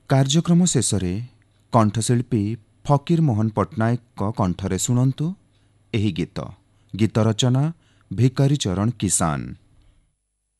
କାର୍ଯ୍ୟକ୍ରମ ଶେଷରେ କଣ୍ଠଶିଳ୍ପୀ ଫକୀର ମୋହନ ପଟ୍ଟନାୟକଙ୍କ କଣ୍ଠରେ ଶୁଣନ୍ତୁ ଏହି ଗୀତ। ଗୀତ ରଚନା ଭିକାରୀ ଚରଣ କିଷାନ।